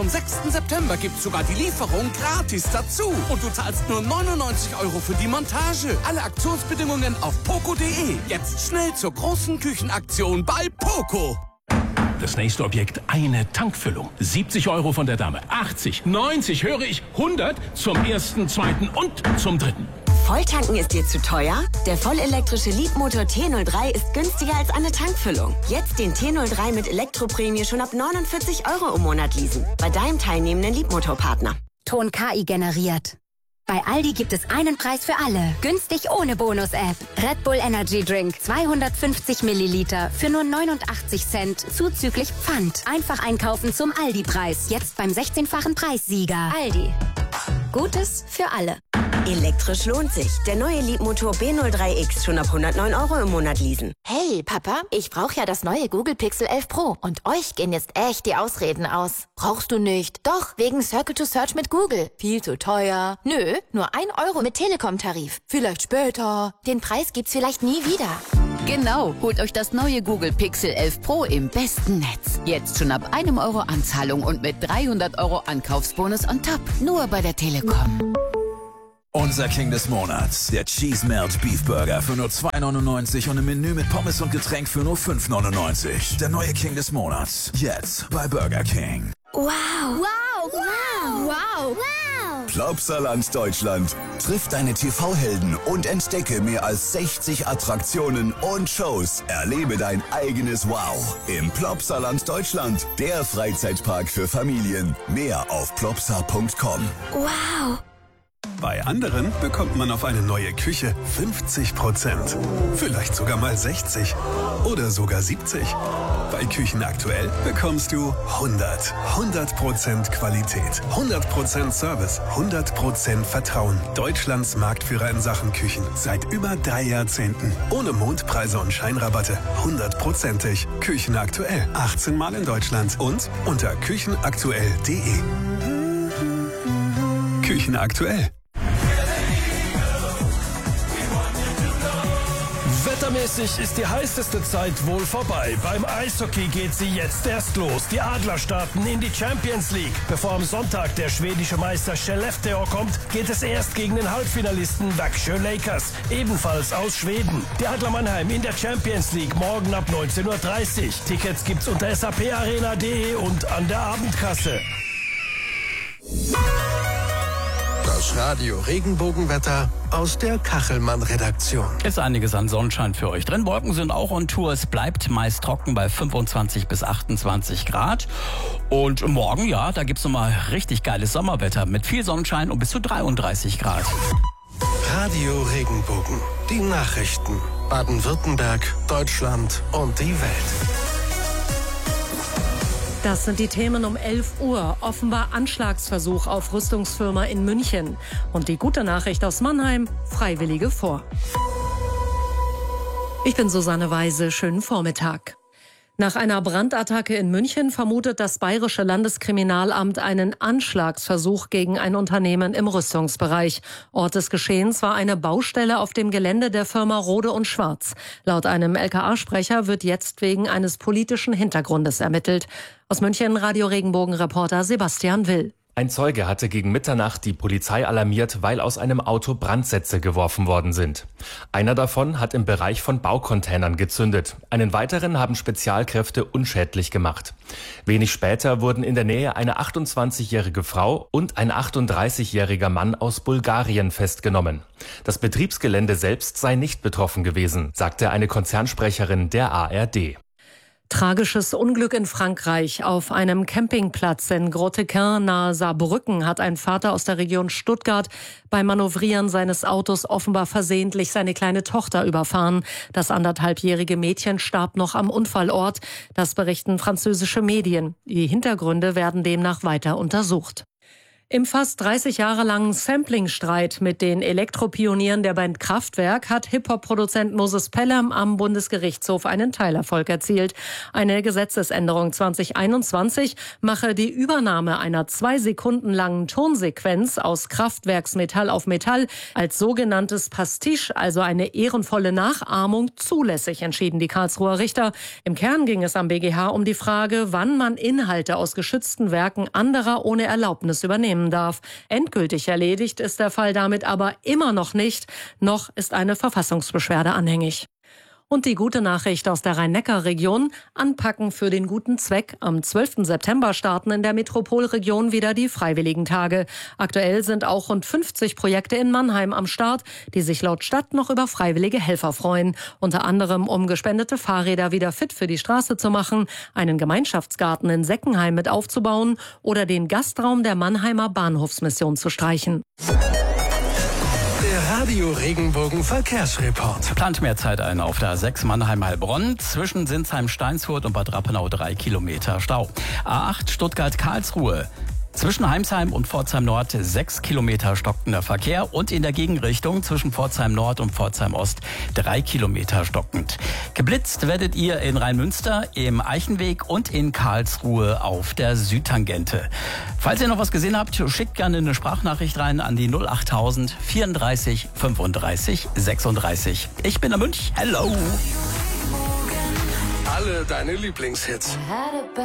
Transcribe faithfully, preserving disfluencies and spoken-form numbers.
Am sechsten September gibt's sogar die Lieferung gratis dazu. Und du zahlst nur neunundneunzig Euro für die Montage. Alle Aktionsbedingungen auf poco punkt de. Jetzt schnell zur großen Küchenaktion bei Poco. Das nächste Objekt, eine Tankfüllung. siebzig Euro von der Dame. achtzig, neunzig, höre ich, hundert zum ersten, zweiten und zum dritten. Volltanken ist dir zu teuer? Der vollelektrische Leapmotor T null drei ist günstiger als eine Tankfüllung. Jetzt den T null drei mit Elektroprämie schon ab neunundvierzig Euro im Monat leasen. Bei deinem teilnehmenden Leapmotor-Partner. Ton K I generiert. Bei Aldi gibt es einen Preis für alle. Günstig ohne Bonus-App. Red Bull Energy Drink. zweihundertfünfzig Milliliter für nur neunundachtzig Cent zuzüglich Pfand. Einfach einkaufen zum Aldi-Preis. Jetzt beim sechzehnfachen Preissieger. Aldi. Gutes für alle. Elektrisch lohnt sich. Der neue Leapmotor B null drei X schon ab hundertneun Euro im Monat leasen. Hey, Papa, ich brauche ja das neue Google Pixel elf Pro. Und euch gehen jetzt echt die Ausreden aus. Brauchst du nicht? Doch, wegen Circle to Search mit Google. Viel zu teuer. Nö, nur ein Euro mit Telekom-Tarif. Vielleicht später. Den Preis gibt's vielleicht nie wieder. Genau, holt euch das neue Google Pixel elf Pro im besten Netz. Jetzt schon ab einem Euro Anzahlung und mit dreihundert Euro Ankaufsbonus on top. Nur bei der Telekom. Unser King des Monats, der Cheese Melt Beef Burger für nur zwei neunundneunzig und im Menü mit Pommes und Getränk für nur fünf neunundneunzig. Der neue King des Monats, jetzt bei Burger King. Wow. Wow. Wow. Wow. Wow. Plopsaland Deutschland. Triff deine T V-Helden und entdecke mehr als sechzig Attraktionen und Shows. Erlebe dein eigenes Wow im Plopsaland Deutschland. Der Freizeitpark für Familien. Mehr auf plopsa punkt com. Wow. Bei anderen bekommt man auf eine neue Küche fünfzig Prozent. Vielleicht sogar mal sechzig oder sogar siebzig. Bei Küchen aktuell bekommst du hundert. hundert Prozent Qualität, hundert Prozent Service, hundert Prozent Vertrauen. Deutschlands Marktführer in Sachen Küchen. Seit über drei Jahrzehnten. Ohne Mondpreise und Scheinrabatte. hundertprozentig. Küchen aktuell. achtzehn Mal in Deutschland und unter küchenaktuell punkt de. Küchen aktuell. Wettermäßig ist die heißeste Zeit wohl vorbei. Beim Eishockey geht sie jetzt erst los. Die Adler starten in die Champions League. Bevor am Sonntag der schwedische Meister Skellefteå kommt, geht es erst gegen den Halbfinalisten Växjö Lakers, ebenfalls aus Schweden. Die Adler Mannheim in der Champions League morgen ab neunzehn Uhr dreißig. Tickets gibt's unter saparena punkt de und an der Abendkasse. Das Radio Regenbogenwetter aus der Kachelmann-Redaktion. Ist einiges an Sonnenschein für euch drin. Wolken sind auch on Tour. Es bleibt meist trocken bei fünfundzwanzig bis achtundzwanzig Grad. Und morgen, ja, da gibt's nochmal richtig geiles Sommerwetter mit viel Sonnenschein und bis zu dreiunddreißig Grad. Radio Regenbogen. Die Nachrichten. Baden-Württemberg, Deutschland und die Welt. Das sind die Themen um elf Uhr. Offenbar Anschlagsversuch auf Rüstungsfirma in München. Und die gute Nachricht aus Mannheim, Freiwillige vor. Ich bin Susanne Weise, schönen Vormittag. Nach einer Brandattacke in München vermutet das Bayerische Landeskriminalamt einen Anschlagsversuch gegen ein Unternehmen im Rüstungsbereich. Ort des Geschehens war eine Baustelle auf dem Gelände der Firma Rohde und Schwarz. Laut einem L K A-Sprecher wird jetzt wegen eines politischen Hintergrundes ermittelt. Aus München Radio Regenbogen-Reporter Sebastian Will. Ein Zeuge hatte gegen Mitternacht die Polizei alarmiert, weil aus einem Auto Brandsätze geworfen worden sind. Einer davon hat im Bereich von Baucontainern gezündet. Einen weiteren haben Spezialkräfte unschädlich gemacht. Wenig später wurden in der Nähe eine achtundzwanzigjährige Frau und ein achtunddreißigjähriger Mann aus Bulgarien festgenommen. Das Betriebsgelände selbst sei nicht betroffen gewesen, sagte eine Konzernsprecherin der A R D. Tragisches Unglück in Frankreich. Auf einem Campingplatz in Grottequin nahe Saarbrücken hat ein Vater aus der Region Stuttgart beim Manövrieren seines Autos offenbar versehentlich seine kleine Tochter überfahren. Das anderthalbjährige Mädchen starb noch am Unfallort. Das berichten französische Medien. Die Hintergründe werden demnach weiter untersucht. Im fast dreißig Jahre langen Sampling-Streit mit den Elektropionieren der Band Kraftwerk hat Hip-Hop-Produzent Moses Pelham am Bundesgerichtshof einen Teilerfolg erzielt. Eine Gesetzesänderung zwanzig einundzwanzig mache die Übernahme einer zwei Sekunden langen Tonsequenz aus Kraftwerksmetall auf Metall als sogenanntes Pastiche, also eine ehrenvolle Nachahmung, zulässig, entschieden die Karlsruher Richter. Im Kern ging es am B G H um die Frage, wann man Inhalte aus geschützten Werken anderer ohne Erlaubnis übernehmen darf. Endgültig erledigt ist der Fall damit aber immer noch nicht. Noch ist eine Verfassungsbeschwerde anhängig. Und die gute Nachricht aus der Rhein-Neckar-Region: Anpacken für den guten Zweck. Am zwölften September starten in der Metropolregion wieder die Freiwilligentage. Aktuell sind auch rund fünfzig Projekte in Mannheim am Start, die sich laut Stadt noch über freiwillige Helfer freuen. Unter anderem, um gespendete Fahrräder wieder fit für die Straße zu machen, einen Gemeinschaftsgarten in Seckenheim mit aufzubauen oder den Gastraum der Mannheimer Bahnhofsmission zu streichen. Der Radio Regenbogen Verkehrsreport. Plant mehr Zeit ein auf der A sechs Mannheim-Heilbronn. Zwischen Sinsheim-Steinshut und Bad Rappenau drei Kilometer Stau. A acht Stuttgart-Karlsruhe. Zwischen Heimsheim und Pforzheim Nord sechs Kilometer stockender Verkehr und in der Gegenrichtung zwischen Pforzheim Nord und Pforzheim Ost drei Kilometer stockend. Geblitzt werdet ihr in Rheinmünster, im Eichenweg und in Karlsruhe auf der Südtangente. Falls ihr noch was gesehen habt, schickt gerne eine Sprachnachricht rein an die null achttausend vierunddreißig fünfunddreißig sechsunddreißig. Ich bin der Münch. Hello! Alle deine Lieblingshits.